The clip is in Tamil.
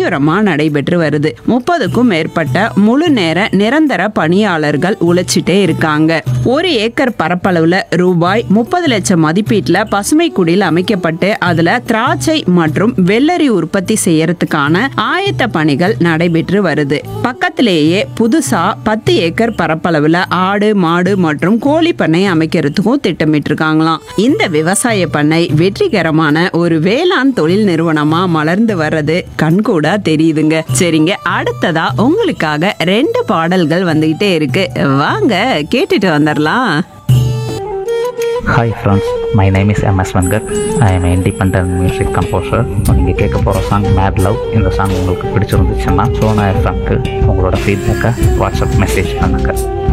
தீவிரமா நடைபெற்று வருது. 30க்கும் மேற்பட்ட முழு நேர நிரந்தர பணியாளர்கள் உழைச்சிட்டே இருக்காங்க. 1 ஏக்கர் பரப்பளவுல ரூபாய் 30 லட்சம் மதிப்பீட்டுல பசுமை குடில் அமைக்கப்பட்டு அதுல திராட்சை மற்றும் வெள்ளரி உற்பத்தி செய்யறதுக்கான ஆயத்த பணிகள் நடைபெற்று வருது. பக்கத்திலேயே புதுசா 10 ஏக்கர் பரப்பளவுல ஆடு மாடு மற்றும் கோழி பண்ணை அமைக்கிறதுக்கும் திட்டமிட்டு இருக்காங்களாம். இந்த விவசாய பண்ணை வெற்றிகரமான ஒரு வேளாண் தொழில் நிறுவனமா மலர்ந்து வர்றது கண்கூடா தெரியுதுங்க. சரிங்க, அடுத்ததா உங்களுக்காக 2 பாடல்கள் வந்துகிட்டே இருக்கு. வாங்க கேட்டுட்டு வந்துடலாம். Hi friends, my name is MS Venkat. I am an independent music composer. நீங்கள் கேட்க போகிற சாங் மேட் லவ். இந்த சாங் உங்களுக்கு பிடிச்சிருந்துச்சுன்னா சோனா எஃப்எம்க்கு உங்களோட ஃபீட்பேக்கை வாட்ஸ்அப் மெசேஜ் பண்ணுங்கள்.